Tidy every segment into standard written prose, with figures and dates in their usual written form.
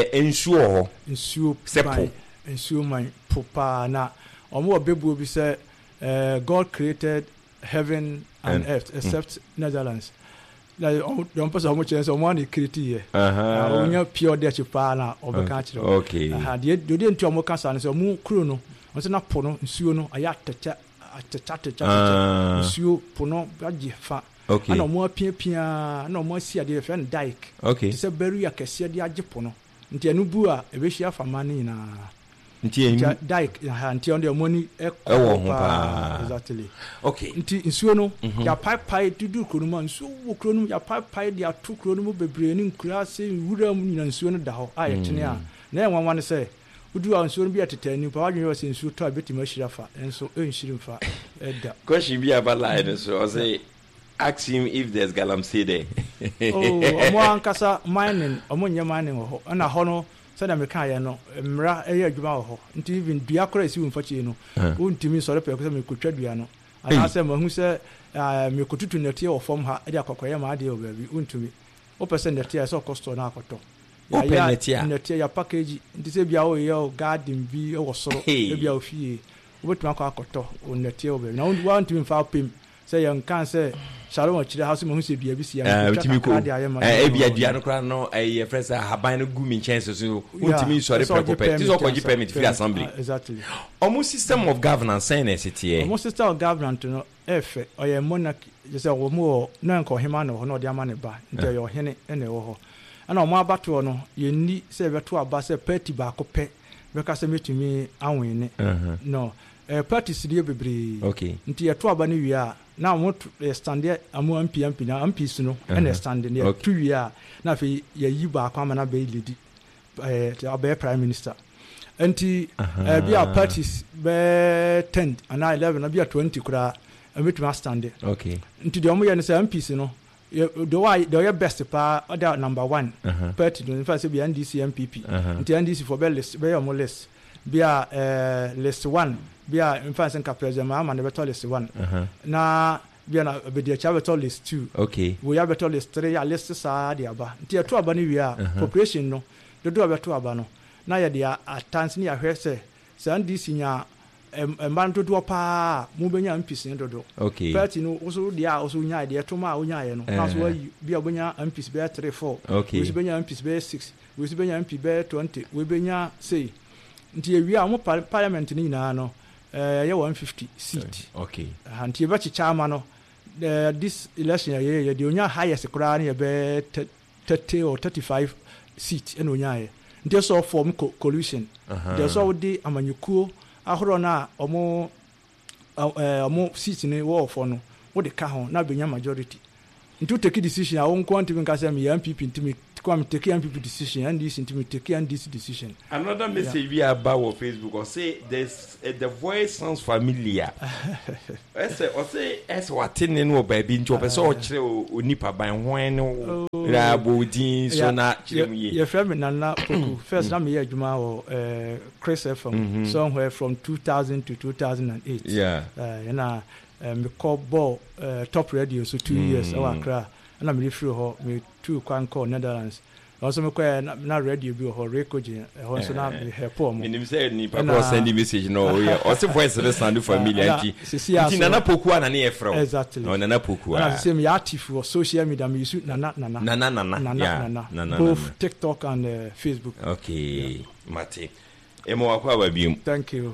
ensuo sepo ensuo man popa na omo obebu bi say God created heaven and earth except Netherlands. Like don't pass how much so one create here. Onya pure de chipa na obeka kire. Okay. De ntu omo kasa na so mu kuro no. On say na po no nsuo no aya tata nsuo po no agi fa. Okay. Ana omo apia na omo asia de friend dike. Okay. Say beru ya kese de agi po no. Nti anu bu a ebehia fama ni na. Nti dike nti on the money ewo ho pa. Exactly. Okay. Nti nsuo no ya pipe dudu kuro no nsuo wo kuro no ya pipe de atu kuro no bebre ni nkura se wura mu nyina nsuo no da ho a yetene a na enwanwa ne se udu a nsuo no bi ateta ni pa wadwe se nsuo to abetima hira fa enso enhiri fa eda question bi abala so say ask him if there's galamsey there. Omo ankasa mining omo nya mining ho na ho no so na meka ye no mra eye adwuma ho nti even dua kora esi wonfachi no wontimi sore pe ko se mekotwa dua no ana se mahu se mekotutu nete o fom ha e de akokoye ma ade o baabi wontimi o person nete so costo na akoto ya nete ya package nti se bia o ye o garden bi o soro e bia o fie wotuma akoto o nete o baabi na wontimi fa pem se yan kan se Shalom chire house mo se bia bi si ya bia dua no kra no e friends haban no gu mi chance so ultimi sori prepare this all give permit free assembly. Exactly. Almost system of governance saying ST. Almost system of governance no efe oye monarchy just say wo mo na nko hema no no de amane ba nte yo hene ene wo ho ana mo abato no ye ni se beto aba se party ba ko pe be ka se metumi anwen ne no party sidie bebre okay nti ye to aba ne wi a na mo stand amu MP na MPs no na stand ne tu wi a na fe ye yi ba kwa na be lady be prime minister nti be a parties be 10 and 11 be a 20 kura metuma stand okay nti de omo ye ne say MPs no do your best pa other number 1 party no in fact be NDC MPP nti NDC for be list be your list be a list 1 be a in fact nka president ma na beto list 1 na be na be de cha beto list 2 okay we ya beto list 3 ya list sa de aba nti eto aba ni wi a population no do beto aba no na ya de atans ni ahwe se NDC nya embanto do pa mu benya MPs ne dodo okay party no oso dia oso nya de to ma onya ye no na so bi obonya MPs be 3 4 okay we benya MPs be 6 we benya MP be 20 we benya say nti ewi a mo parliament ni na no ye 150 seat okay nti be chichama no this election ye de onya highest kura na ye be 30 or 35 seat eno onya ye nti so form coalition they so di amanyukuo ahoro na omo seat ni wo for no wo de ka ho na benya majority nti take decision a won kwant bi nka say me MPP ntimi come take MPP decision and this ntimi take and this decision. Another message we about Facebook or say there's the voice sounds familiar. I say what in no baby nti opese o kire onipa ban hwan no ra bodin so na kire mu ye. Your friend Nana Poku first na me adwuma o Chris FM somewhere from 2000 to 2008. Yeah. Na me call ball top radio so 2 years our Accra na me free ho me two kwan call Netherlands also me kwa na radio bi ho record ho so na me help mo me say ni papa send message no yeah also voice the sound familiar nti Nana Poku ana na e frɛ exactly no Nana Poku na say me active for social media me use Nana yeah both TikTok and Facebook. Okay mate emo akwa babium thank you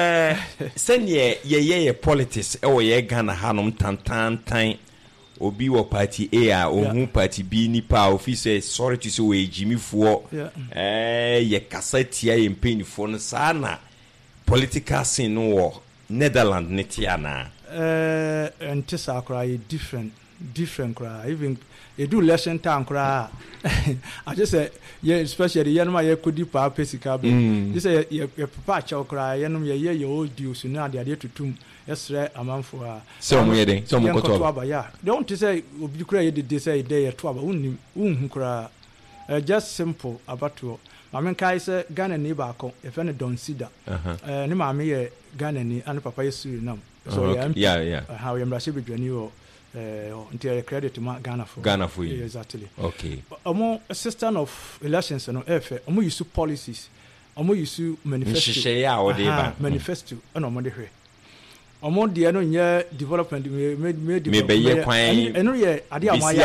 send ye politics e wo ye Ghana hanom tantantan obi wo party A ohun party B ni pa office sorry to say we jimifuo ye kasatia ye mpanyifo no sana political scene no wo Netherlands netiana entisa akra different cry even e do lesson time cry I just say yeah especially ye no ye kodi pa pesika be just say ye papa cha cry ye no ye old deals na de tutum yesre amanfo a so mo ye den so mo koto aba ya don't say obi kura ye de say dey to aba unhu kura just simple about to mama kai say Ghana ni ba ko e fe ne don sida ni mama ye Ghana ni an papa ye Suriname so yeah how ye mrashe bedwani o into credit to Ghana for you. Exactly. Okay. Among a system of elections and amu use policies, amu use manifesto. Manifesto and among the among the annual development made and no year idea my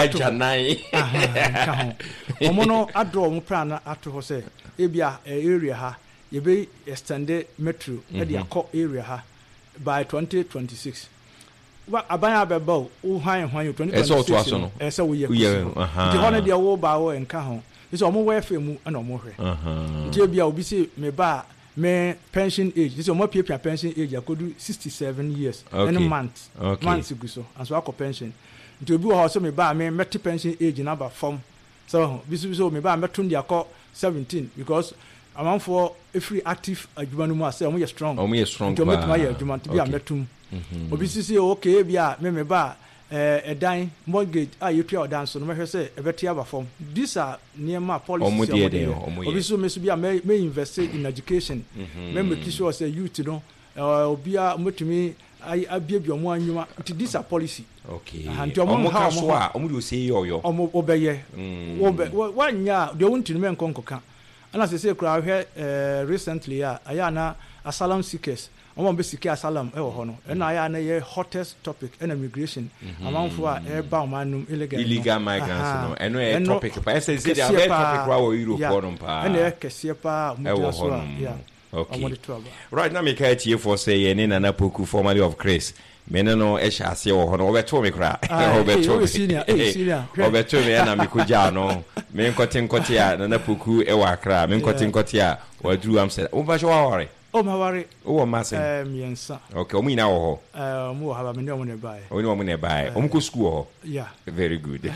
Omono adro plan at Jose Ebia area ha ye be extended metro at the area ha by 2026. What abaya bebo o han 2026 esa we ye the one dia wo ba wo enka ho is omo we fe mu na omo hwe nti bia obi se me ba me pension age this omo pia pension age akodu 67 years any month months guso and so akọ pension nti obi wo so me ba me met pension age number form so bisu me ba metum dia akọ 17 because amount for every active adwuma no mu ase omo ye strong nti omo tuma ye adwuma nti bia metum obi sisi okay bia me ba dan mortgage you odan so no me hwese e beti aba form these are near policies obi so me so bia me invest in education me make sure say youth no obi a motumi abia omo anwuma nti these are policy nti omo ka so a omo do say yoyo omo obeye wanya de wontinu me nkonkoka ana say kura hwe recently aya na asylum seekers omo be seek asylum e wo ho no na aya na ye hottest topic in immigration amount for e ba omanum illegal migrants no eno e topic pa say the topic wa wo Europe no pa eno e kese pa mu so yeah. Okay. Right now, me kai tie for say ye na na poku formerly of Chris. Me no e sha ase wo ho no obeto me kra. Obeto senior. Obeto me na me kuja no. Me nkoti ya na poku e wa kra. Me nkoti ya wa duru am say. O ba sho wa worry. O ma worry. O wa ma say. Miensa. Okay, o mi na wo ho. Mo ha ba me no mo ne bai. O ni mo ne bai. O mko school ho. Yeah. Very good.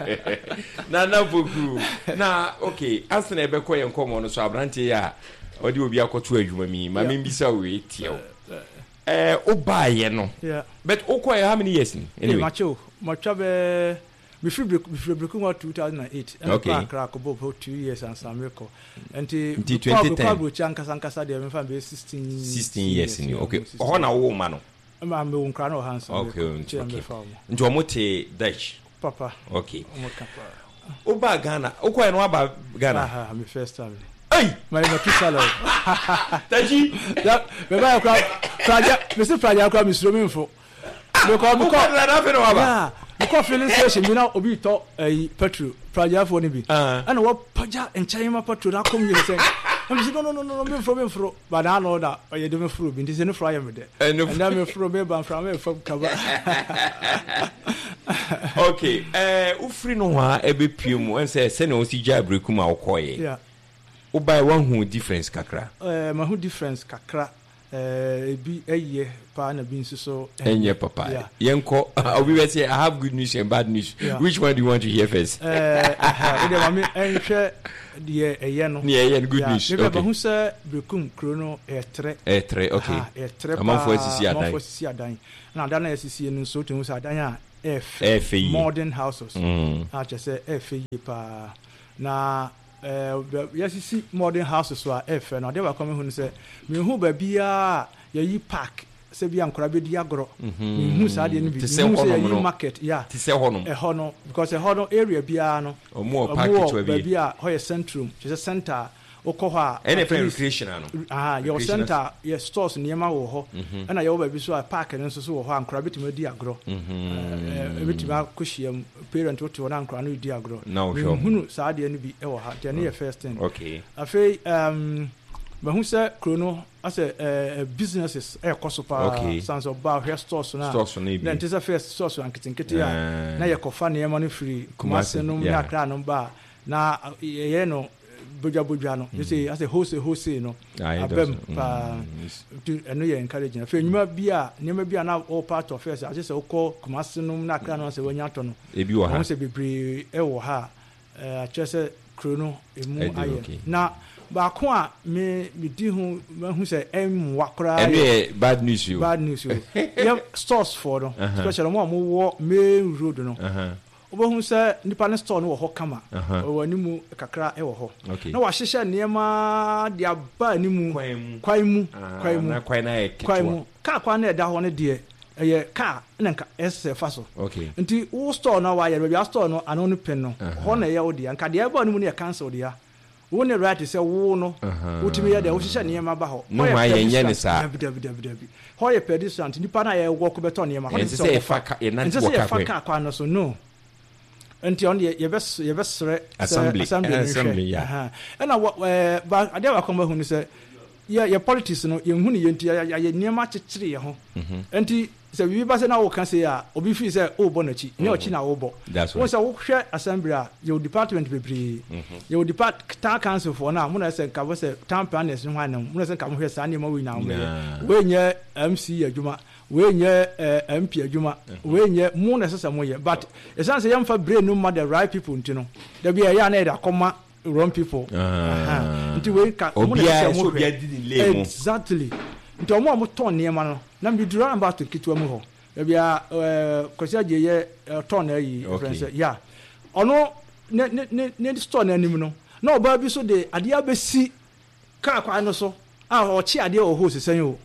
Na poku. Na okay, asna e be ko ye nkomo no so abrante ya. Odi obi akoto adwuma mi ma me mbisa we tie o ba ye no but o ko how many years anyway macho be me free break 2008 and crack about 2 years and some record until 2010 chankasa de me fa be 16 years ni okay ho na wo ma no ma me won kra no hands okay nti o mote Dutch papa okay o ba Ghana o ko no aba Ghana me first time. Hey, my salary. Taji, that me buy a project. Mr. Project come is roaming for. Yeah, because filling station you know obi to petrol project for nibi. And what project and China petrol that come you say. I'm saying no me from but I know that you do me from bin this no fry me there. And then me from me ban from cover. Okay, ufri no ha ebe pium and say no si jabreku ma okoye. Yeah. Obai one who difference kakra. Ma who difference kakra. Bi eye pa na bi so. Enye papa. Yenko. We will say I have good news and bad news. Yeah. Which one do you want to hear first? We dey mami enhwe de eye no. Yeah, good news. Okay. Maybe who say brekum krono etre. Etre, okay. Etre. Amafo asisi adan. Amafo asisi adan. Na adan na asisi no so tun so adan a F modern houses. A che say F pa na yes see modern houses so F na they were coming who say me hu ba bia yi park se bia nkora be di agro me hu sa de no bi me say yi market yeah ti se hono hono because hono area bia no omo park to be bia ho ye centrum just center okoha any recreation no your center your stores niema wo ho na ye wo ba bi so park no so wo ho ankora betime di agro betime akohiem parent wo to na ankora no di agro hunu saa de no bi e wo ha de ne first thing okay afei ma hu se krono as businesses e kosopa sans of bar hair stores na then this first stores and kitinkiti na ye kofa niema no free kumase no na kra no ba na ye no bojabojwa no you say as a wholesale no abem pa to eno ye encouraging fe nyuma bia nyuma bia na all part of us as say okọ kumase no na kra no say wonya to no ebi wo ha say bebre e wo ha chese krono emu aye na ba ko a me di hu ma hu say em wakra eno bad news you yeah stores for no especially mo wo main road no obohu se nipa ne store no wo ho kama wani mu kakra e wo ho na wa hyehye niema de aba ni mu kwan mu na kwan na kwan mu ka kwan na da ho ne de car nanka fa so okay nti wo store no wa ya store no ano no pen no ho na ye wo dia nka de ba no mu ne cancel dia wo ne right say wo no wotimi ya de wo hihye ne ma ba ho no ma ye nye ne sa dabi ho ye pedestrian nipa na ye wo ko beto ne ma ho ne say fa ka ye nan wo ka kwa no so no nti on ye besre assembly ya na ba ade wa koma hu ni say ye politics no ye hu ni ye nti ye niema kyekyere ye ho nti se bibi ba se na wo kan se ya obi fi se o bo na chi ne o chi na wo bo wo se wo hwe assembly a your department bebre your town council for na mo na se nka wo se town planners no hwan mo na se nka mo hwe sa ne ma we na we nye MC adwuma we nye MP adwuma we nye mo na se mo ye but esan se yamfa brain no ma the right people ntino da bia ya na da koma wrong people nti we ka mo na se mo exactly nti omo mo ton ne ma no na me dura about kitwa mu ho da bia kwasi aje ye ton na yi friends ya ono ne store na anim no na oba bi so de ade abesi ka kwa no so a o chi ade o ho sesen o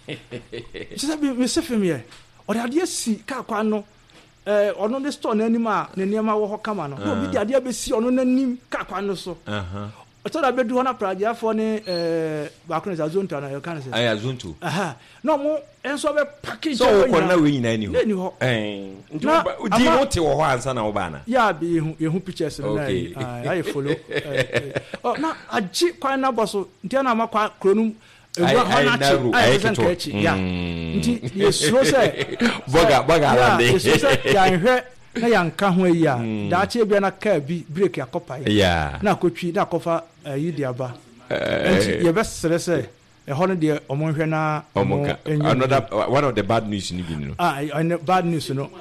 se bi me se fem ye o de ade si ka kwa no ono ne store na anim a ne niam wo ho kama no no bi de ade abesi ono na anim ka kwa no so so da bedu hona praja fo ne ba kun za zonto na yo kan se aya zonto no mo enso be package so ko na we nyina ni ho nti di wote wo ho ansa na wo bana ya bi hu pictures na ai follow na aji kwa na boso nti na makwa kronum ai zankachi ya nti yeso se boga lande yeso se ya nhwe na yanka ho yi a da che bia na ka bi break akopa ya na akotwi na akofa yi dia ba nti ye besere se hono de omonhwe na another one of the bad news ni bi no bad news no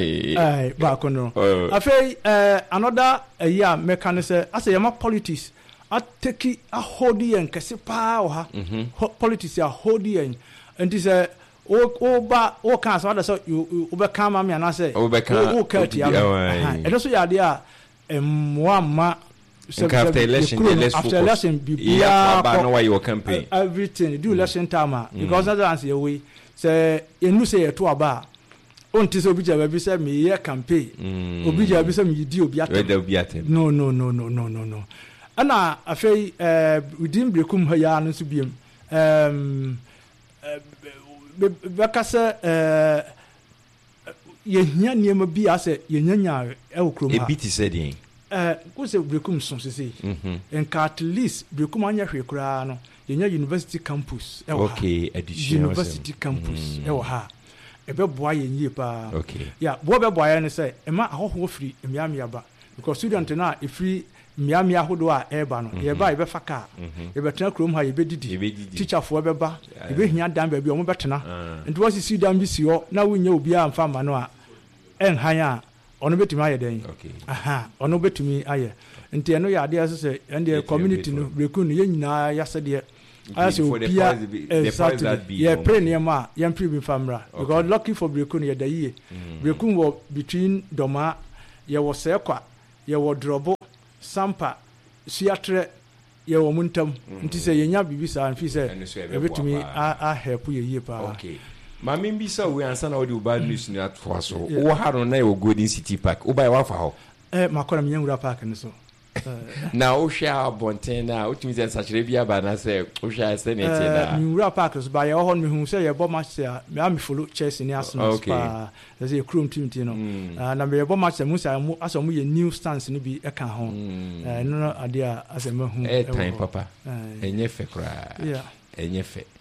ba ko no afei another year mechanism ase yama politics ateki a hodi en kese pa o ha politics a hodi en nti se o kan so da so o be kan ma me na se o ka ti am e so ya de a moama after election bibia no why your campaign everything do election time because that answer we say enu say to aba on ti so bi ja bi say me ye campaign obi ja bi say me di obi atem no ana afei within brekum ha ya no so biem bekasa yehnya niema bi ase yenya e okrom ha e biti said yin ko se brekum so sese enka at least brekum anya hwe kura no yenya university campus e wa okay university campus e wa ha e be boa yenye pa okay ya bo be boa ne se e ma ahoho free emiamia ba because student na e free miamia hodo a eba no ye ba ye be faka ye betena krom ha ye be didi teacher fo be ba ye be hia dan ba bi o mo betena nti wasi si dan bi si ho na wonya obi a mfa ma no a enhan a ono betumi aye den ono betumi aye nti eno ya ade asese ende community no rekun ye nyina yase de as obia exactly ye pray niema ye pray bi famra because lucky for rekun ye da yie rekun wo between doma ye wo sekwa ye wo drobo sampa siatre ye wo muntam nti se yenya bibisa anfi se ebetumi a help ye yie pa okay mami mbisa we ansa na odi bad news ni atfo so wo ha no na ye Golden City Park wo bai wa fa ho makora mnyangura park ni so na o hwa bonten na o tumi se sachire bia ba na se o hwa se ne tie da mnyangura park so ba ye ho no hu se ye bo match ya me am follow Chelsea ni Arsenal pa there is a crew team no na me ye bo match musa mu aso mu ye new stance ni bi e kan ho no ade a asema hu time papa enye fe kra enye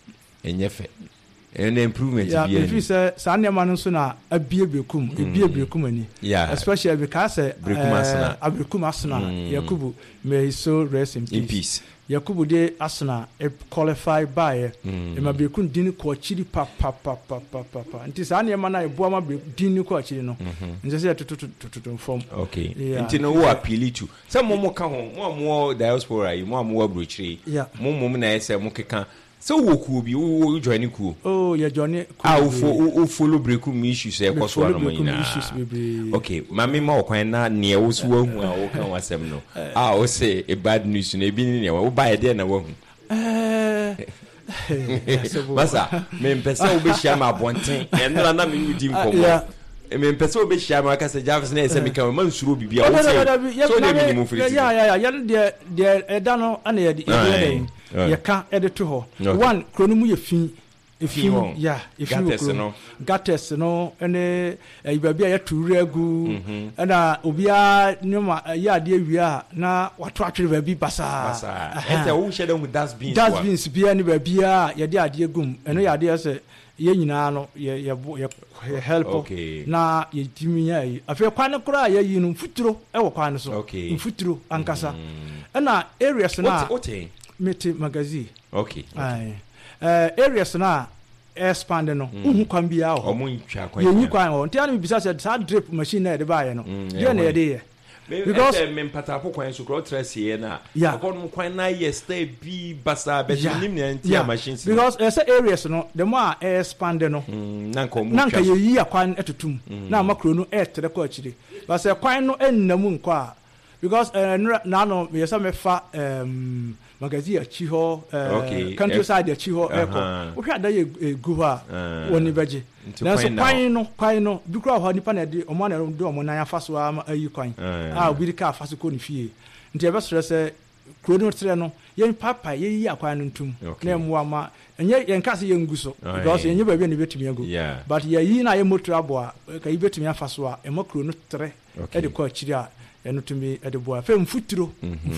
fe an improvement yeah if say sanema no so na abie brekum ani especially because brekum asna Yakubu may so rest in peace Yakubu de asna qualify by e ma brekum din ko chiri pa nti sanema na ebo ma din ko chiri no nje say tutu form okay nti no wo appeal to say mo ka ho mo diaspora yi mo abrochire mo na ese mo keka so wo ku bi wo join ku ya join ku follow brekum issues e ko so no nyina okay mami ma okwan na ne wo so wahu a wo kan wasem no o say a bad news na bi ne wo ba e de na wahu Masa me mpesa obehia ma bonten enra na me yudi nkomo me mpesa obehia ma aka se Jarvis na ese me kan ma nsuro bibia o say so dey minimum free ya de eda no ana ye ye ka ede to ho one kronomu ye fin efim ya efim gates no ene ibabia ya turegu na obia nyoma ya de awia na wato atwere babi basa ete wo hye dem dustbins bia ne babia ya de ade gum eno ya de se ye nyina no ye help na ye timinya yi afi kwan kura ya yi no mfuturo e wo kwan so mfuturo ankasa na areas na meti magazine areas na expand no kwan bia ho omuntwa kwan ye kwan ho ntia no bisa se sa drip machine na de baaye no ye na ye de ye because me mpata po kwan so kro trace na akon kwan na ye stay bi basa be nim na ntia machines because areas no the more expand no nanka ye yi akwan etotum na makro no etre ko akire but se kwan no ennamu nko a because na no me yesa me fa magazine achi ho countryside achi ho eko wo hwa da ye gu ha woni beje na so kwan no dukura ho nipa na de omo na do omo na afa so ayi kwan obi ka afa so ko ni fie nti e be sere se kuro no tere no ye papa ye yi akwan no ntum na emu ama enye ye nka se ye ngu so because enye ba bi na betumi agu but ye yi na ye motor aboa ka yi betumi afa so a e makuro no tere e de ko akiri a eno tumi e de boa fe mfuturo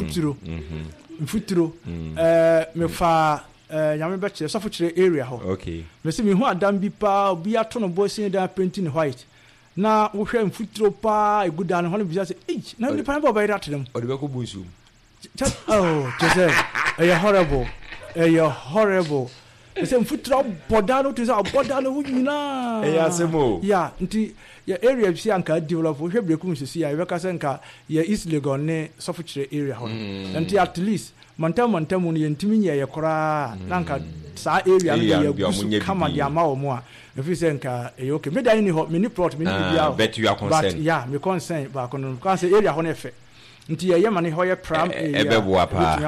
me fa nyame be kire so kire area ho me se me hu adam bi pa obi ato no boy da painting white na wo hwe mfuturo pa eguda no ho no bi say na ni pa ba ba ira tedem o de be ko busu just horrible me se mfuturo bodano to say bodano hu nyina asemo ya nti ya area bi anka develop hwe brekum sisi ya be ka se nka ya East Legon ne so kire area ho nti at least mantamu ne yentimi nye yekora nanka sa area no ye gusu kama dia ma omo a efi se nka okay me dan ni ho me ni plot me ni bia bet you are concerned but yeah me concern ba kono kan se area ho ne fe nti ye ma ne ho ye pram area ebebo apa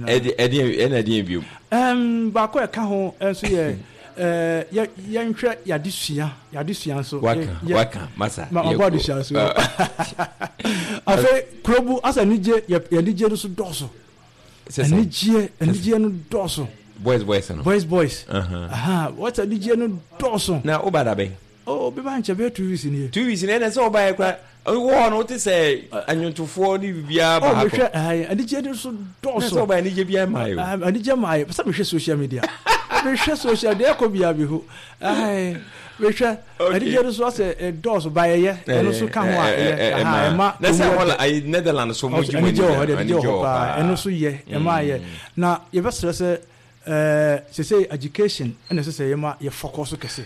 edi biu ba ko e ka ho enso ye ya nhwe ya disua so waka masa ma obo disua so afa krobu asa nije ya nije so doso enije no doso boys no boys what enije no doso na obada be be ba nche be 2 weeks ni 2 weeks ni na so oba ekwa wo no te say anyuntofo ni bibia ba hako enije no so doso na so oba enije bia mayo enije mayo pesa me hwe social media me hwe social media ko bia bi hu we hwe enije no so ase doso ba ye eno so ka ho a ma na say wala I Netherlands so much money eno so ye ma ye na ye be stress say education ene say ye ma ye focus kese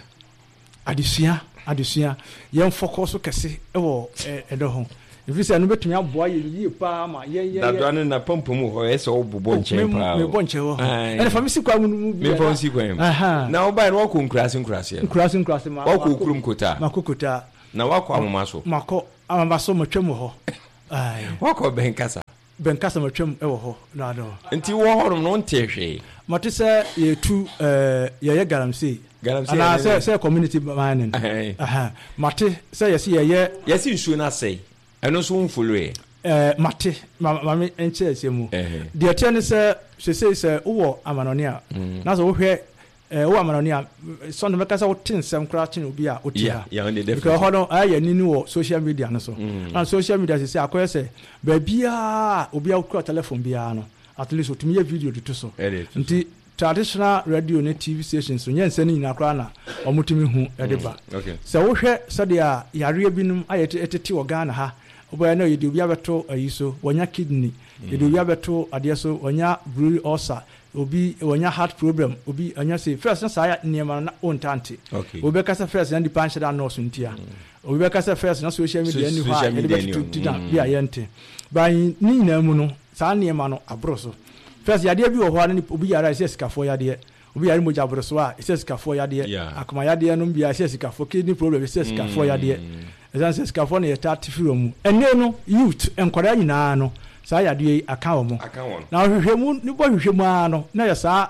adesua ye focus kese ewo edo ho if say no betumi aboa ye pa ma ye da do na pompom ho ese obobo nche pa me bonche ho ene famisi kwa mu me fonsi kwa na oba no ko nkrase ma wako kurum kota makokota na wako amamaso mako amamaso matwem ho wako benkasa matwem ewo ho na do nti wo horum no ntehwe matise ye tu ye galamsey ana say community mining mate say yes nsuo na say eno so mfollow mate mama enche asemu de tie ne say wo amanone a na so wo hwe wo amanone a so no meka say wo tinsem kra kyen obi a otia because hono aye nini wo social media no so na social media say akoye say ba bia obi a wo telephone bia no at least otumi ye video to so nti traditional radio and TV stations so nyense ni nyina kra na omutumi hu edeba so wo hwe so de a yare binum ayete etete wo Ghana ha oboya na yedi obi abeto ayiso wonya kidney yedi obi abeto ade so wonya brewery ulcer obi wonya heart problem obi anya say first na saya niema na ontante obi ka say first na di panche da nurse ntia obi ka say first na social media ni ha edeba tutida bia yente ban ni nyina mu no sa niema no abroso first yade bi wo ho na obi yara ise sikafo yade obi yare moja abroso a ise sikafo yade akoma yade no bia ise sikafo kidney problem ise sikafo yade ezan sikafo na yeta tifiro mu ene no youth enkwara nyina no sa yade aka wo mo na hwehwemu ni bo hwehwemu a no na ya sa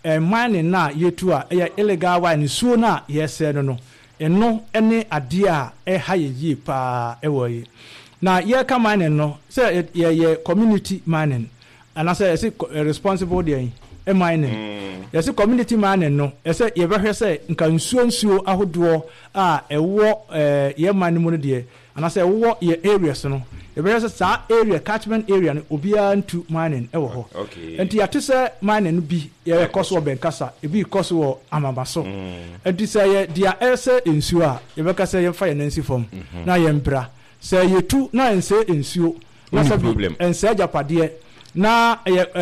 mining na yetu a illegal wine suo na yɛsɛ no eno ene ade a ɛha yɛ pa ɛwɔ yi na yɛka mining no sɛ yɛ community mining anasa yɛsɛ responsible dey mining yɛsɛ community mining no yɛsɛ yɛbɛhwɛ sɛ nka nsuo ahodoɔ a ɛwɔ yɛ mining mu no deɛ anasa ɛwɔ yɛ areas no yɛbɛhwɛ sɛ saa area catchment area no obiara ntu mining ɛwɔ hɔ nti yɛate sɛ mining no bi yɛkɔ so wɔ bɛnkasa ebi kɔ so wɔ amaba so nti sɛ yɛ deɛ ɛsɛ nsuo a yɛbɛka sɛ yɛmfa yɛn nansi fam na yɛmbra sɛ yɛtu na ɛnsɛ nsuo na sɛ bi ɛnsɛ agyapadeɛ na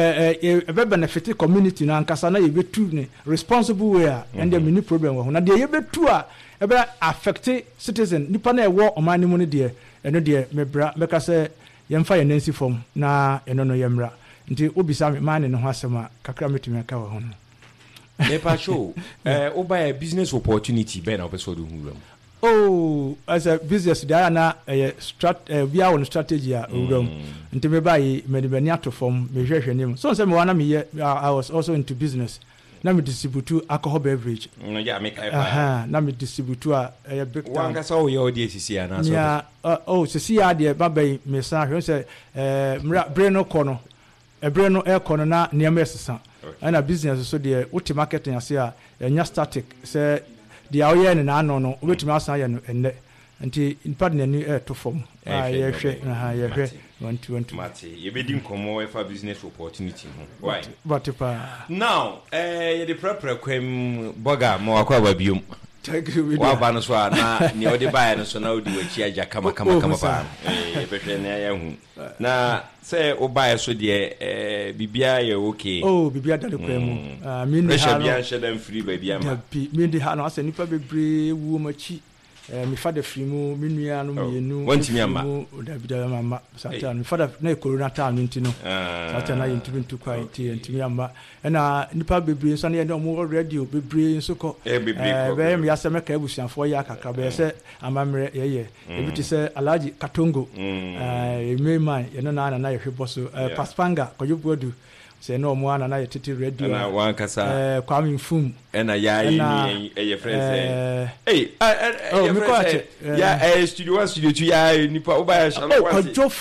ɛbɛ benefit community na ankasa na yɛbɛtu ne responsible way a ɛnde mini problem wɔ ho na deɛ yɛbɛtu a ɛbɛ affect citizen nipa na ɛwɔ ɔman no mu no deɛ ɛno deɛ mebra mɛka sɛ yɛmfa yɛn nansi fam na ɛno no yɛmmra nti obisa me man ne ho asɛm a kakra metumi aka wɔ ho no mepa show oba a business opportunity bɛn na wopɛ sɛ ɔde hu oh as a business there na we are on strategy a wura mu nti me bayi me de bani ato fam me hwehwɛ nim so say me wana me I was also into business na me distribute alcohol beverage no yeah make I na me distribute a big time wan ka so ye odi sisi ana so yeah sisi ya de babai me sa hwɛ say bre no kɔ no bre no kɔ no na nneɛma esesa ana business so de uti marketing ase a nya static say dia oyɛ ne na no obetumi asan yɛ no enne nti nipa de nani to fam yɛhwɛ yɛhwɛ 120 mate yɛbɛdi nkɔmmɔ ɛfa business opportunity ho why but now yɛde prepare kwam boga ma wakɔ aba biom wa ba no so na ne ɔde bae no so na odi wachi agya kama ba yɛbɛhwɛ na yɛhu na sɛ obae so deɛ bibia yɛ okay bibia dade kwam mi ni ha no bia hyɛ dan free ba bia ma mi di ha no asa nipa bebree wu machi mi fada free mu mi nua no mienu wantimi amma da mama sata mi fada na corona time nti no sata na yintumi ntu kwai ti ntimi amma na nipa bebree so na ye no mo radio bebree nso kɔ be mi aseme ka ebusuafo ya kakra be se amamre ye ebi ti se Alhaji Katongo man ye no na ye hwebɔ so Paspanga kojobuodu se no mo ana na ye titi radio na wan kasa Kwame Fum na ya yi ye friend me ko ya studio 1 studio 2 ya nipa oba ya shala Kojo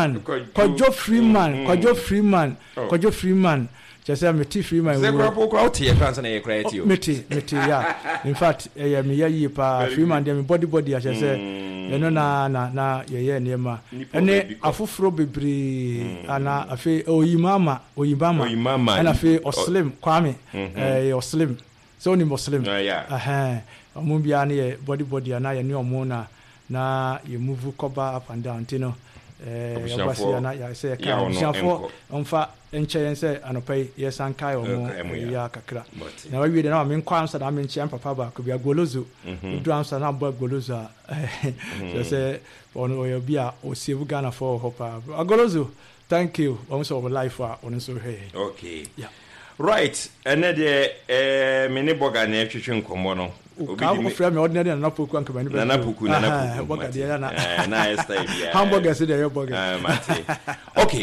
Freeman just me tea Freeman ze kura po kura otie trans na ye kura eti o me ya in fact me ya yi pa Freeman dem body a just eno na ye niema ene afoforo bebre ana afi oyimama ana afi Oslim Kwame Oslim so ni Muslim omo bia na ye body ana ye ne omo na ye move cover up and down tino yabasi na ya say ka onshafo onfa enche say anopai ye sankai omo ya kakra na wawie de na me nkwa amsa na me nche papa ba ko bia golozo du amsa na bo golozo so say ono yo bia o save Ghana for hopa golozo thank you almost of life on so hey okay yeah right ene de me ne boga na twetwe nkomo no ka ko frame ordinary na poku anka bani na poku boga de na na style bia hamburger se de yo boga okay